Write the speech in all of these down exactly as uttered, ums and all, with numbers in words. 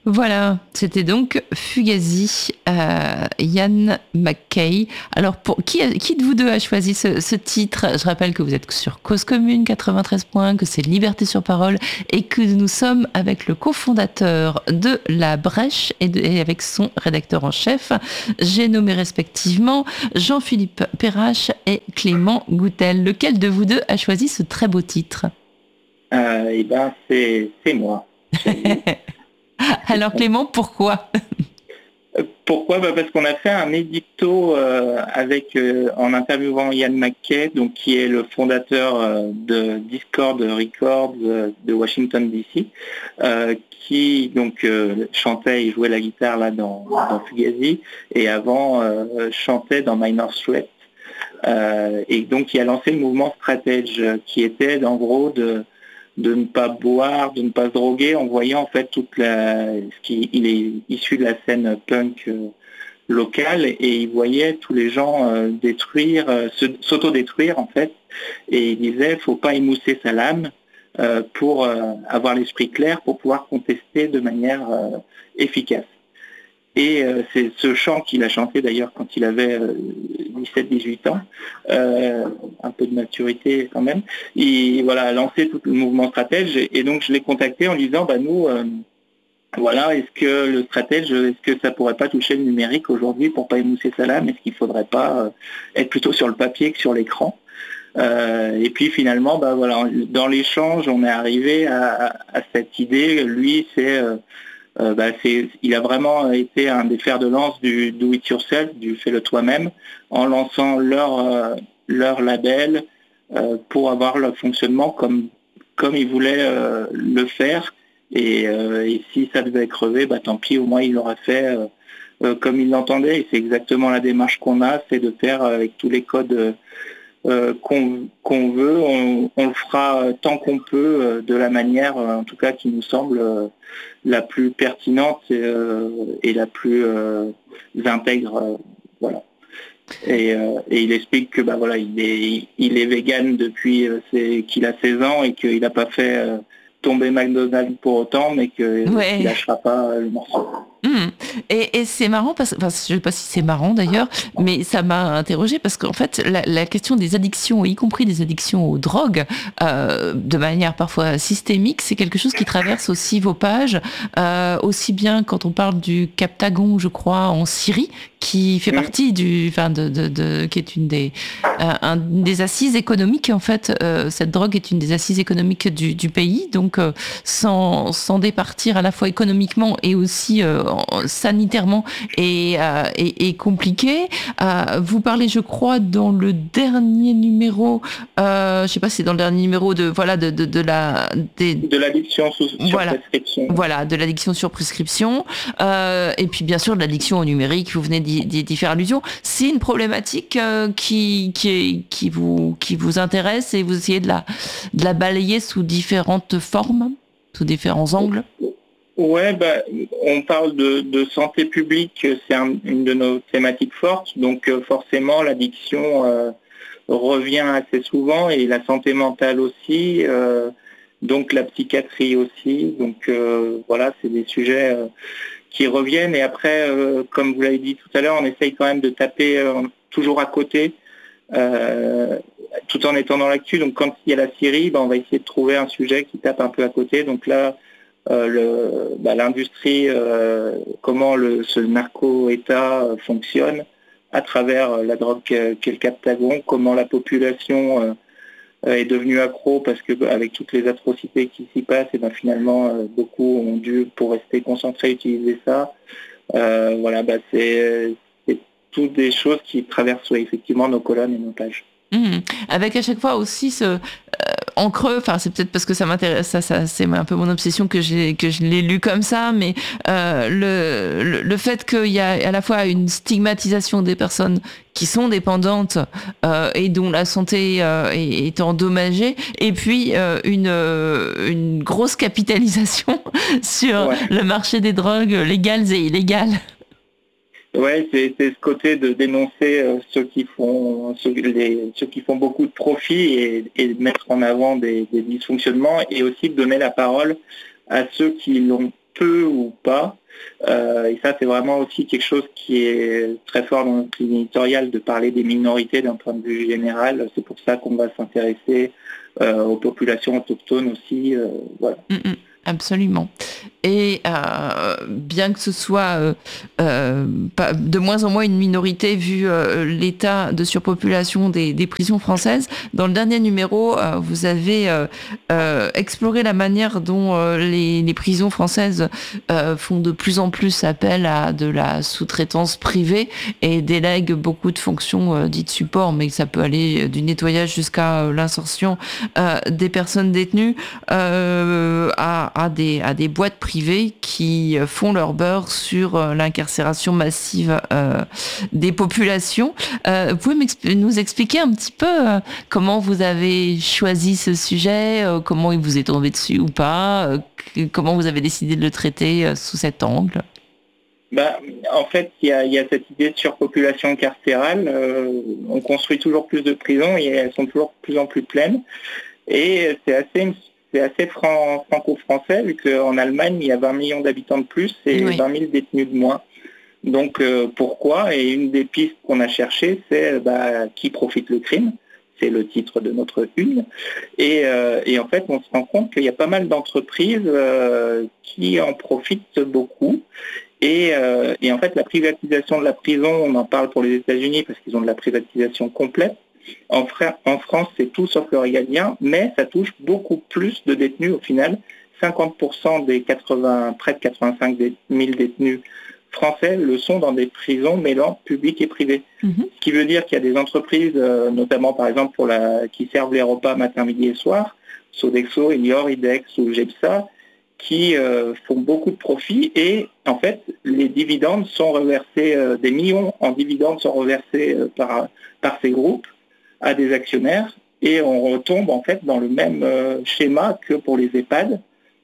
Voilà, c'était donc Fugazi, euh, Ian MacKaye. Alors, pour, qui, qui de vous deux a choisi ce, ce titre? Je rappelle que vous êtes sur Cause Commune quatre-vingt-treize points, que c'est Liberté sur Parole et que nous sommes avec le cofondateur de La Brèche et, de, et avec son rédacteur en chef. J'ai nommé respectivement Jean-Philippe Perrache et Clément Goutel. Lequel de vous deux a choisi ce très beau titre? euh, Eh ben, c'est, c'est moi. Alors Clément, pourquoi? Pourquoi bah Parce qu'on a fait un édito euh, avec, euh, en interviewant Ian MacKaye, donc, qui est le fondateur euh, de Discord Records euh, de Washington D C, euh, qui donc euh, chantait et jouait la guitare là dans, dans Fugazi, et avant euh, chantait dans Minor Threat. Euh, et donc il a lancé le mouvement Stratège, qui était en gros de de ne pas boire, de ne pas se droguer, en voyant en fait toute la, ce qui, il est issu de la scène punk euh, locale, et il voyait tous les gens euh, détruire, euh, se, s'auto-détruire en fait, et il disait faut pas émousser sa lame euh, pour euh, avoir l'esprit clair, pour pouvoir contester de manière euh, efficace. Et euh, c'est ce chant qu'il a chanté d'ailleurs quand il avait euh, dix-sept dix-huit ans, euh, un peu de maturité quand même. Il voilà, a lancé tout le mouvement Stratège, et, et donc je l'ai contacté en disant bah nous, euh, voilà, est-ce que le Stratège, est-ce que ça pourrait pas toucher le numérique aujourd'hui pour pas émousser sa lame? Est-ce qu'il faudrait pas euh, être plutôt sur le papier que sur l'écran? Euh, et puis finalement, bah voilà, dans l'échange, on est arrivé à, à cette idée. Lui, c'est euh, Euh, bah, c'est, il a vraiment été un des fers de lance du do it yourself, du fais-le toi-même, en lançant leur, euh, leur label euh, pour avoir le fonctionnement comme, comme il voulait euh, le faire. Et, euh, et si ça devait crever, bah, tant pis, au moins il l'aurait fait euh, euh, comme il l'entendait. Et c'est exactement la démarche qu'on a, c'est de faire avec tous les codes euh, euh, qu'on, qu'on veut, on, on le fera tant qu'on peut, euh, de la manière, euh, en tout cas, qui nous semble euh, la plus pertinente et, euh, et la plus euh, intègre. Euh, voilà. Et, euh, et il explique que bah voilà, il est, il est vegan depuis euh, c'est, qu'il a seize ans, et qu'il n'a pas fait euh, tomber McDonald's pour autant, mais qu'il Ouais. ne lâchera pas euh, le morceau. Mmh. Et, et c'est marrant parce que, enfin, je sais pas si c'est marrant d'ailleurs, mais ça m'a interrogée parce qu'en fait, la, la question des addictions, y compris des addictions aux drogues, euh, de manière parfois systémique, c'est quelque chose qui traverse aussi vos pages, euh, aussi bien quand on parle du Captagon, je crois, en Syrie, qui fait Mmh. partie du, enfin, de, de, de, qui est une des, euh, un, des assises économiques en fait. Euh, cette drogue est une des assises économiques du, du pays, donc euh, sans, sans départir à la fois économiquement et aussi euh, sanitairement et, euh, et, et compliqué. Euh, vous parlez, je crois, dans le dernier numéro, euh, je sais pas si c'est dans le dernier numéro de voilà de, de, de la des, de l'addiction sous, sur voilà. prescription. Voilà, de l'addiction sur prescription, euh, et puis bien sûr de l'addiction au numérique. Vous venez d'y, d'y, d'y faire allusion. C'est une problématique euh, qui qui, est, qui vous qui vous intéresse, et vous essayez de la de la balayer sous différentes formes, sous différents angles. Ouais, bah, on parle de, de santé publique, c'est un, une de nos thématiques fortes, donc euh, forcément l'addiction euh, revient assez souvent, et la santé mentale aussi, euh, donc la psychiatrie aussi, donc euh, voilà, c'est des sujets euh, qui reviennent. Et après, euh, comme vous l'avez dit tout à l'heure, on essaye quand même de taper euh, toujours à côté, euh, tout en étant dans l'actu. Donc quand il y a la Syrie, bah, on va essayer de trouver un sujet qui tape un peu à côté. Donc là, Euh, le, bah, l'industrie, euh, comment le, ce narco-État euh, fonctionne à travers euh, la drogue qu'est, qu'est le Captagon, comment la population euh, est devenue accro parce que bah, avec toutes les atrocités qui s'y passent, et ben finalement euh, beaucoup ont dû, pour rester concentrés, utiliser ça. Euh, voilà, bah, c'est, c'est toutes des choses qui traversent ouais, effectivement nos colonnes et nos pages. Mmh. Avec à chaque fois aussi ce euh, en creux, enfin c'est peut-être parce que ça m'intéresse, ça, ça c'est un peu mon obsession que j'ai que je l'ai lu comme ça, mais euh, le, le le fait qu'il y a à la fois une stigmatisation des personnes qui sont dépendantes euh, et dont la santé euh, est, est endommagée, et puis euh, une euh, une grosse capitalisation sur Ouais. le marché des drogues légales et illégales. Ouais, c'est, c'est ce côté de dénoncer euh, ceux qui font ceux, les, ceux qui font beaucoup de profit, et, et de mettre en avant des, des dysfonctionnements, et aussi de donner la parole à ceux qui l'ont peu ou pas. Euh, et ça, c'est vraiment aussi quelque chose qui est très fort dans notre ligne éditoriale, de parler des minorités d'un point de vue général. C'est pour ça qu'on va s'intéresser euh, aux populations autochtones aussi. Euh, voilà. Mm, mm, absolument. Et euh, bien que ce soit euh, euh, pas, de moins en moins une minorité vu euh, l'état de surpopulation des, des prisons françaises, dans le dernier numéro, euh, vous avez euh, euh, exploré la manière dont euh, les, les prisons françaises euh, font de plus en plus appel à de la sous-traitance privée et délèguent beaucoup de fonctions euh, dites support, mais ça peut aller du nettoyage jusqu'à euh, l'insertion euh, des personnes détenues euh, à, à, des, à des boîtes privées qui font leur beurre sur l'incarcération massive euh, des populations. Euh, vous pouvez m'exp- nous expliquer un petit peu euh, comment vous avez choisi ce sujet, euh, comment il vous est tombé dessus ou pas, euh, comment vous avez décidé de le traiter euh, sous cet angle? Bah, en fait, il y a, y a cette idée de surpopulation carcérale. Euh, on construit toujours plus de prisons et elles sont toujours de plus en plus pleines. Et c'est assez, c'est assez fran- franco-français, vu qu'en Allemagne, il y a vingt millions d'habitants de plus et Oui. vingt mille détenus de moins. Donc euh, pourquoi? Et une des pistes qu'on a cherchées, c'est bah, qui profite le crime. C'est le titre de notre une. Et, euh, et en fait, on se rend compte qu'il y a pas mal d'entreprises euh, qui en profitent beaucoup. Et, euh, et en fait, la privatisation de la prison, on en parle pour les États-Unis parce qu'ils ont de la privatisation complète. En, fra- en France, c'est tout sauf le régalien, mais ça touche beaucoup plus de détenus au final. cinquante pour cent des quatre-vingts, près de quatre-vingt-cinq mille détenus français le sont dans des prisons mêlant public et privé. Mm-hmm. Ce qui veut dire qu'il y a des entreprises, euh, notamment par exemple pour la, qui servent les repas matin, midi et soir, Sodexo, Elior, Idex ou Gepsa, qui euh, font beaucoup de profits et en fait les dividendes sont reversés, euh, des millions en dividendes sont reversés euh, par, par ces groupes à des actionnaires et on retombe en fait dans le même euh, schéma que pour les EHPAD.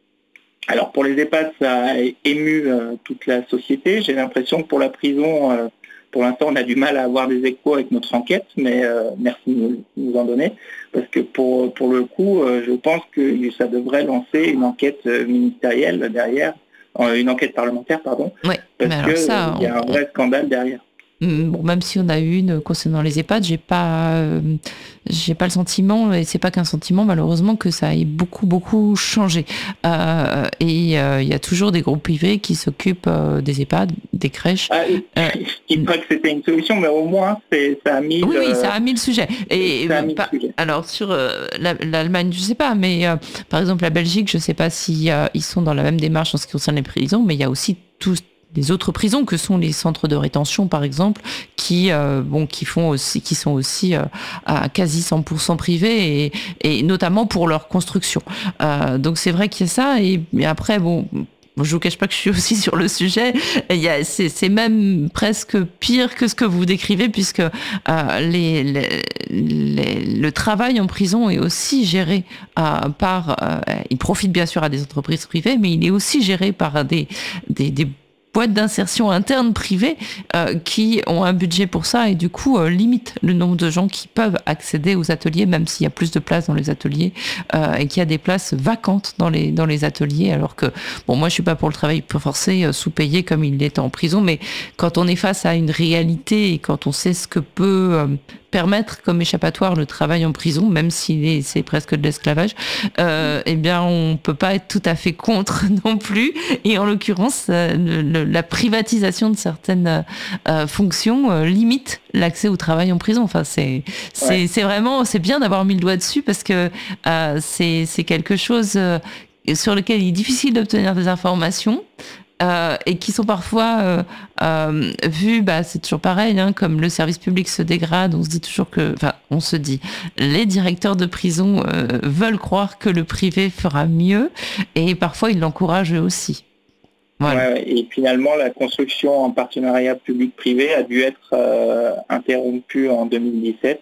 Alors pour les EHPAD, ça a ému euh, toute la société. J'ai l'impression que pour la prison, euh, pour l'instant, on a du mal à avoir des échos avec notre enquête, mais euh, merci de nous, nous en donner. Parce que pour, pour le coup, euh, je pense que ça devrait lancer une enquête ministérielle derrière, euh, une enquête parlementaire, pardon, ouais, parce qu'il ça, y a un vrai scandale derrière. Bon, même si on a eu une concernant les EHPAD, j'ai pas, euh, j'ai pas le sentiment, et c'est pas qu'un sentiment malheureusement, que ça ait beaucoup beaucoup changé. Euh, et il euh, y a toujours des groupes privés qui s'occupent euh, des EHPAD, des crèches. Ah, euh, je dis pas que c'était une solution, mais au moins c'est, ça a mis. Oui, le... oui, ça a mis le sujet. Et ça a mis pas, le sujet. Alors sur euh, la, l'Allemagne, je sais pas, mais euh, par exemple la Belgique, je sais pas si euh, ils sont dans la même démarche en ce qui concerne les prisons, mais il y a aussi tous des autres prisons que sont les centres de rétention par exemple qui euh, bon qui font aussi qui sont aussi euh, à quasi cent pour cent privés et, et notamment pour leur construction. Euh, donc c'est vrai qu'il y a ça et, et après bon je vous cache pas que je suis aussi sur le sujet. Il y a, c'est, c'est même presque pire que ce que vous décrivez puisque euh, les, les, les, le travail en prison est aussi géré euh, par. Euh, il profite bien sûr à des entreprises privées, mais il est aussi géré par des des, des boîtes d'insertion interne privées euh, qui ont un budget pour ça et du coup euh, limitent le nombre de gens qui peuvent accéder aux ateliers, même s'il y a plus de places dans les ateliers euh, et qu'il y a des places vacantes dans les dans les ateliers. Alors que bon, moi je suis pas pour le travail forcé euh, sous-payé comme il l'est en prison, mais quand on est face à une réalité et quand on sait ce que peut euh, permettre comme échappatoire le travail en prison, même si c'est presque de l'esclavage, euh, eh bien on peut pas être tout à fait contre non plus. Et en l'occurrence, euh, le, le, la privatisation de certaines euh, fonctions euh, limite l'accès au travail en prison. Enfin, c'est c'est ouais. c'est vraiment c'est bien d'avoir mis le doigt dessus parce que euh, c'est c'est quelque chose euh, sur lequel il est difficile d'obtenir des informations. Euh, et qui sont parfois euh, euh, vus, bah, c'est toujours pareil, hein, comme le service public se dégrade, on se dit toujours que, enfin, on se dit, les directeurs de prison euh, veulent croire que le privé fera mieux, et parfois ils l'encouragent eux aussi. Voilà. Ouais, et finalement, la construction en partenariat public-privé a dû être euh, interrompue en deux mille dix-sept.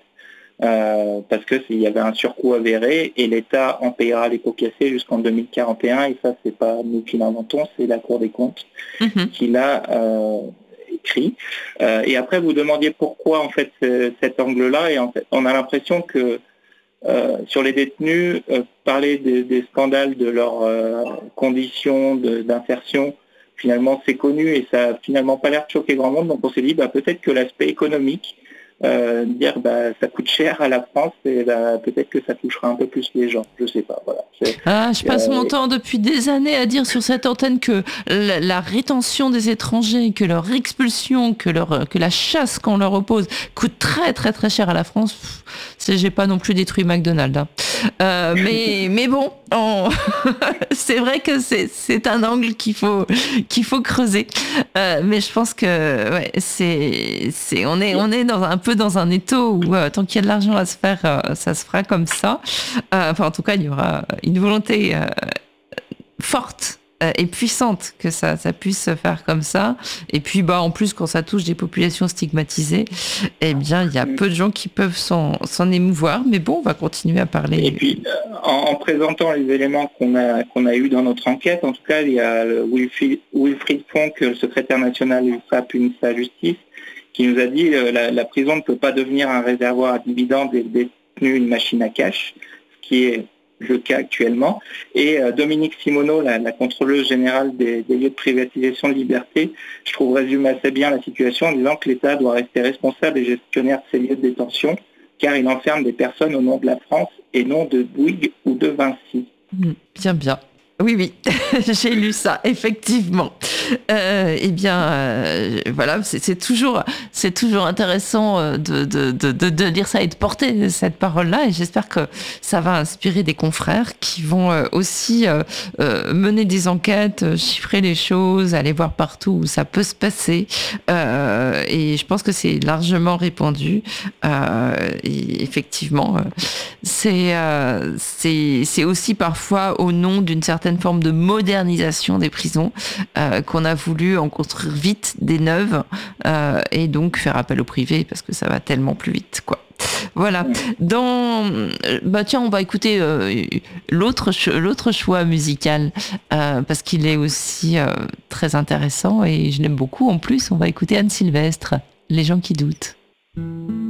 Euh, parce que s'il y avait un surcoût avéré et l'État en payera les pots cassés jusqu'en deux mille quarante et un et ça c'est pas nous qui l'inventons, c'est la Cour des comptes mmh. qui l'a euh, écrit. Euh, et après vous demandiez pourquoi en fait cet angle-là et en fait on a l'impression que euh, sur les détenus, euh, parler des, des scandales de leurs euh, conditions de, d'insertion, finalement c'est connu et ça n'a finalement pas l'air de choquer grand monde. Donc on s'est dit bah, peut-être que l'aspect économique, euh, dire bah, ça coûte cher à la France et bah, peut-être que ça touchera un peu plus les gens. Je sais pas. Voilà. C'est, Ah, je passe euh, mon temps depuis des années à dire sur cette antenne que la, la rétention des étrangers, que leur expulsion, que, leur, que la chasse qu'on leur oppose coûte très très très cher à la France. Pff, c'est, j'ai pas non plus détruit McDonald's. Hein. Euh, mais, mais bon, on... c'est vrai que c'est, c'est un angle qu'il faut, qu'il faut creuser. Euh, mais je pense que ouais, c'est, c'est, on est, on est dans, un peu dans un étau où euh, tant qu'il y a de l'argent à se faire, euh, ça se fera comme ça. Euh, enfin, en tout cas, il y aura une volonté euh, forte euh, et puissante que ça, ça puisse se faire comme ça. Et puis, bah, en plus, quand ça touche des populations stigmatisées, eh bien, il y a peu de gens qui peuvent s'en, s'en émouvoir. Mais bon, on va continuer à parler. Et puis, euh, en, en présentant les éléments qu'on a, qu'on a eus dans notre enquête, en tout cas, il y a le Wilfried, Wilfried Fonck, le secrétaire national du F A P U N S A Justice, qui nous a dit que la, la prison ne peut pas devenir un réservoir à dividendes et détenus une machine à cash, ce qui est le cas actuellement. Et euh, Dominique Simoneau, la, la contrôleuse générale des, des lieux de privatisation de liberté, je trouve résume assez bien la situation en disant que l'État doit rester responsable et gestionnaire de ces lieux de détention, car il enferme des personnes au nom de la France et non de Bouygues ou de Vinci. Bien, bien. Oui, oui, j'ai lu ça, effectivement. Euh, eh bien, euh, voilà, c'est, c'est toujours, c'est toujours intéressant de, de, de, de lire ça et de porter cette parole-là. Et j'espère que ça va inspirer des confrères qui vont aussi euh, euh, mener des enquêtes, chiffrer les choses, aller voir partout où ça peut se passer. Euh, et je pense que c'est largement répandu. Euh, et effectivement, c'est, euh, c'est, c'est aussi parfois au nom d'une certaine forme de modernisation des prisons euh, qu'on a voulu en construire vite des neuves euh, et donc faire appel au privé parce que ça va tellement plus vite, quoi. Voilà. Dans, bah tiens, on va écouter euh, l'autre l'autre choix musical euh, parce qu'il est aussi euh, très intéressant et je l'aime beaucoup. En plus, on va écouter Anne Sylvestre, Les gens qui doutent.